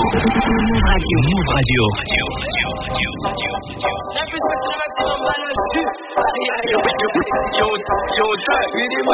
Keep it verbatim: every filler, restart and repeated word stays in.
Move Radio. Move Radio. La puissance c'est le maximum, balance. Yo, yo, yo, yo, yo, yo, yo,